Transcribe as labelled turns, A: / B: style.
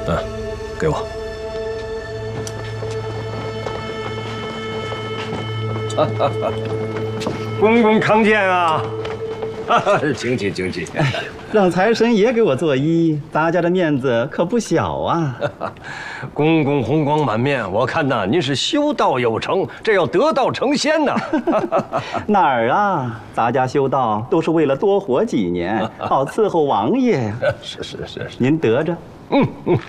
A: 嗯，给我。
B: 公公康健啊！请起，请起。
C: 让财神爷给我做揖，大家的面子可不小啊！
B: 公公红光满面，我看呐，您是修道有成，这要得道成仙呐。
C: 哪儿啊？咱家修道都是为了多活几年，好伺候王爷。
B: 是。
C: 您得着。
B: 嗯。